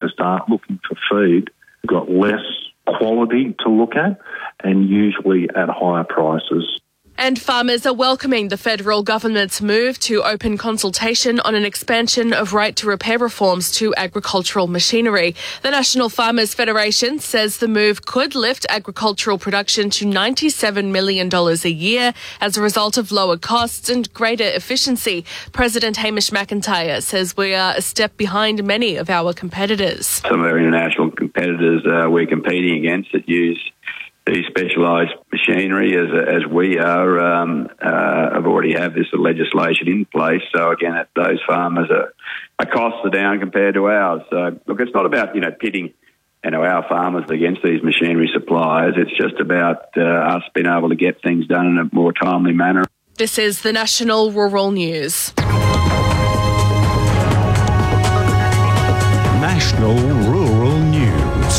start looking for feed. We've got less quality to look at and usually at higher prices. And farmers are welcoming the federal government's move to open consultation on an expansion of right to repair reforms to agricultural machinery. The National Farmers Federation says the move could lift agricultural production to $97 million a year as a result of lower costs and greater efficiency. President Hamish McIntyre says we are a step behind many of our competitors. Some of our international competitors we're competing against that use these specialised machinery as we are have already have this legislation in place. So again, those farmers our costs are down compared to ours. So look, it's not about pitting our farmers against these machinery suppliers. It's just about us being able to get things done in a more timely manner. This is the National Rural News. National Rural News.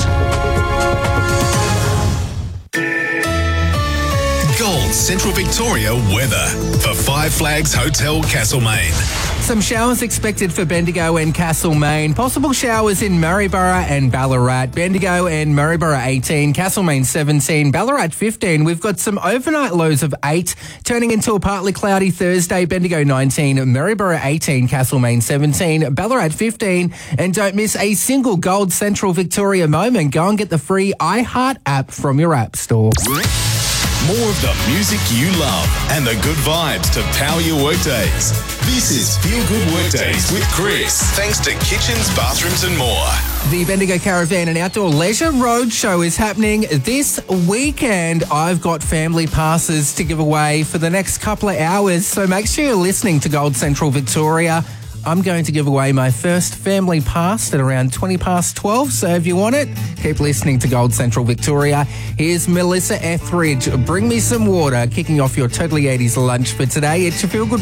Gold Central Victoria weather for Five Flags Hotel Castlemaine. Some showers expected for Bendigo and Castlemaine. Possible showers in Maryborough and Ballarat. Bendigo and Maryborough 18, Castlemaine 17, Ballarat 15. We've got some overnight lows of 8, turning into a partly cloudy Thursday. Bendigo 19, Maryborough 18, Castlemaine 17, Ballarat 15. And don't miss a single Gold Central Victoria moment. Go and get the free iHeart app from your app store. More of the music you love and the good vibes to power your workdays. This is Feel Good Workdays with Chris. Thanks to kitchens, bathrooms and more. The Bendigo Caravan and Outdoor Leisure Roadshow is happening this weekend. I've got family passes to give away for the next couple of hours, so make sure you're listening to Gold Central Victoria. I'm going to give away my first family pass at around 20 past 12, so if you want it, keep listening to Gold Central Victoria. Here's Melissa Etheridge, Bring Me Some Water, kicking off your Totally 80s lunch for today. It's your Feel Good